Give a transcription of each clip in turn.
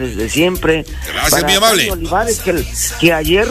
desde siempre. Gracias, muy amable. Tony Olivares, que ayer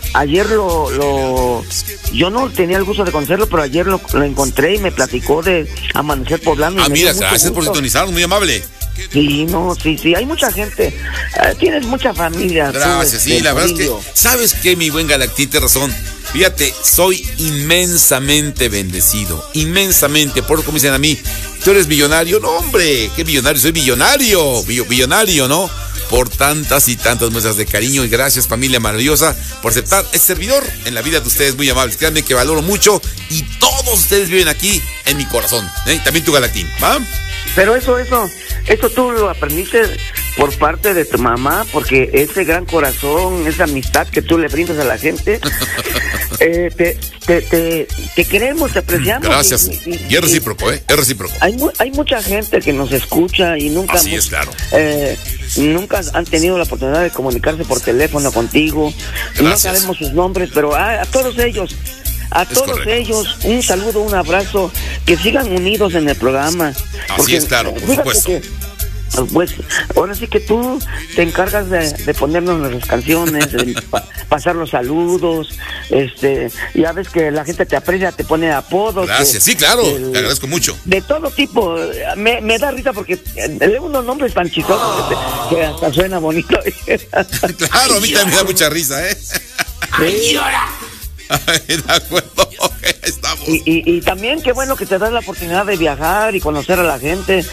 yo no tenía el gusto de conocerlo, pero ayer lo encontré y me platicó de Amanecer Poblano. Mira, gracias por sintonizarnos, muy amable. Sí, hay mucha gente, tienes mucha familia. Gracias, sí, la verdad es que, ¿sabes qué, mi buen Galactín? Tienes razón. Fíjate, soy inmensamente bendecido, inmensamente, por como dicen a mí, ¿tú eres millonario? No, hombre, ¿qué millonario? Soy millonario, ¿no? Por tantas y tantas muestras de cariño y gracias, familia maravillosa, por aceptar este servidor en la vida de ustedes, muy amables. Créanme que valoro mucho y todos ustedes viven aquí en mi corazón, ¿eh? También tu Galactín, ¿va? Pero eso tú lo aprendiste por parte de tu mamá, porque ese gran corazón, esa amistad que tú le brindas a la gente, te queremos, te apreciamos. Gracias. Y es recíproco, es recíproco. Hay mucha gente que nos escucha y nunca... Así es, claro. Nunca han tenido la oportunidad de comunicarse por teléfono contigo. Gracias. No sabemos sus nombres, pero a todos ellos... ellos, un saludo, un abrazo, que sigan unidos en el programa. Así es, claro, por supuesto. Pues ahora sí que tú te encargas de ponernos nuestras canciones, de pasar los saludos, ya ves que la gente te aprecia, te pone apodos. Gracias, sí, claro, te agradezco mucho. De todo tipo, me da risa porque le unos nombres tan chistosos que hasta suena bonito. Claro, a mí también me da mucha risa, ¿eh? Sí. De acuerdo, estamos. Y también qué bueno que te das la oportunidad de viajar y conocer a la gente.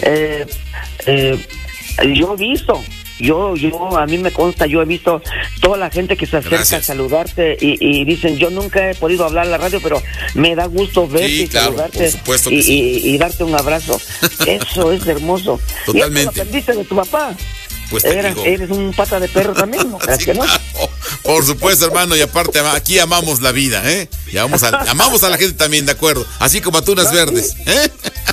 Yo he visto, a mí me consta, yo he visto toda la gente que se acerca Gracias. A saludarte y dicen, yo nunca he podido hablar a la radio, pero me da gusto verte y claro, saludarte por supuesto que sí. y darte un abrazo. Eso es hermoso. Totalmente. Y eso lo aprendiste de tu papá. Pues eres un pata de perro también, ¿no? Sí, que no? Claro. Por supuesto, hermano, y aparte aquí amamos la vida, ¿eh? Y amamos a la gente también, de acuerdo. Así como a tunas verdes, ¿eh?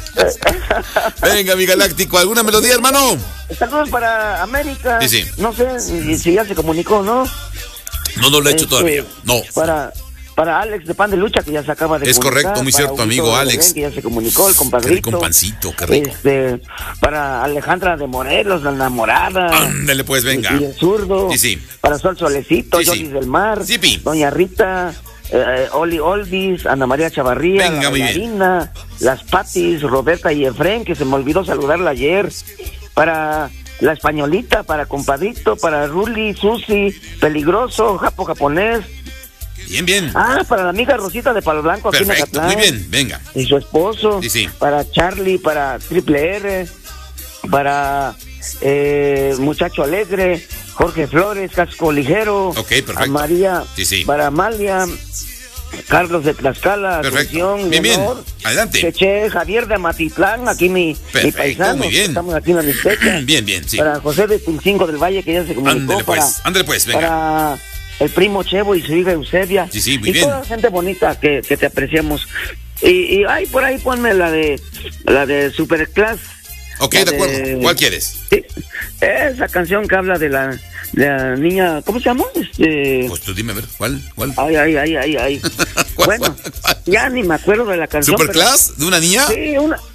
Venga, mi Galáctico, ¿alguna melodía, hermano? Saludos para América. Sí. No sé si ya se comunicó, ¿no? No lo he hecho todavía, no. Para Alex de Pan de Lucha, que ya se acaba de Es comunicar, correcto, muy cierto, amigo Alex. Que ya se comunicó, el compadrito. Qué rico pancito, qué rico. Para Alejandra de Morelos, la enamorada. Ándale, pues, venga. Y el zurdo. Sí. Para Sol Solecito, Jolis del Mar. Sí, pi. Doña Rita, Oli Olvis, Ana María Chavarría, venga, la Marina, las Patis, Roberta y Efren, que se me olvidó saludarla ayer. Para la Españolita, para compadrito, para Ruli, Susi, Peligroso, Japo Japonés. Bien. Para la amiga Rosita de Palo Blanco. Perfecto, aquí en Acatlán. Muy bien, venga. Y su esposo. Sí. Para Charlie, para Triple R, para Muchacho Alegre, Jorge Flores, Casco Ligero. Ok, perfecto. A María, sí. Para Amalia, Carlos de Tlaxcala, perfecto. Asunción, Bien, adelante. Cheche, Javier de Matitlán, aquí mi paisano. Muy bien. Estamos aquí en la Mixteca. Bien, sí. Para José de Tulcingo del Valle, que ya se comunicó. Ándale pues, venga. Para el primo Chevo y su hija Eusebia. Sí, muy y bien. Toda la gente bonita que te apreciamos. Y por ahí ponme la de Superclass. Ok, de acuerdo. ¿Cuál quieres? Sí, esa canción que habla de la niña, ¿cómo se llama? Pues tú dime, a ver, ¿cuál? Ay. Bueno, ya ni me acuerdo de la canción. ¿Superclass? ¿De una niña? Sí,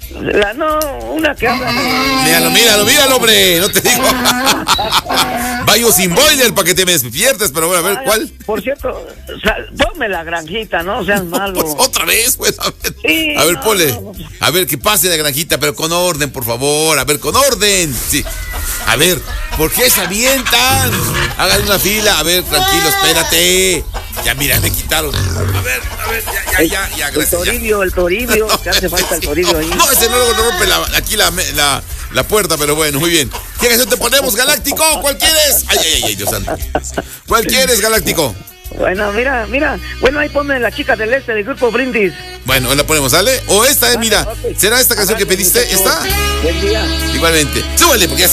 una que habla de... Míralo, hombre, no te digo. Vayo sin boiler para que te me despiertes, pero bueno, a ver, ¿cuál? Por cierto, ponme La Granjita, no seas malo. Pues otra vez, pues, a ver. Sí, a ver, ponle. A ver, que pase La Granjita, pero con orden, por favor. A ver, con orden. Sí. A ver, ¿por qué se avientan? Hagan una fila. A ver, tranquilo, espérate. Ya, mira, me quitaron. A ver, ya, gracias. El Toribio, que hace falta el Toribio ahí. No, ese no lo rompe aquí la puerta, pero bueno, muy bien. ¿Qué canción te ponemos, Galáctico? ¿Cuál quieres? Ay, Dios santo. ¿Cuál quieres, Galáctico? Bueno, mira. Bueno, ahí ponme La Chica del Este del Grupo Brindis. Bueno, la ponemos, ¿sale? O esta, mira. Okay. ¿Será esta canción que pediste? ¿Esta? Buen día. Igualmente. Súbele, porque ya